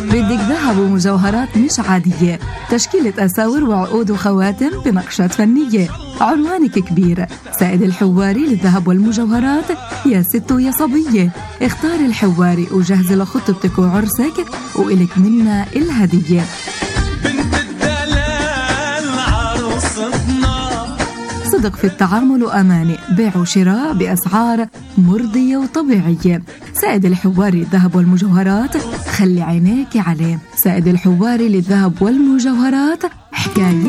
بدك ذهب ومجوهرات مش عادية، تشكيلة أساور وعقود وخواتم بنقشات فنية. عنوانك كبير، سائد الحواري للذهب والمجوهرات. يا ست ويا صبية، اختاري الحواري وجهزي لخطبتك وعرسك وإلك منا الهدية. بنت الدلال عروستنا، صدق في التعامل وأمانة، بيع وشراء بأسعار مرضية وطبيعية. سائد الحواري للذهب والمجوهرات، خلي عينيك عليه. سائد الحواري للذهب والمجوهرات، حكاية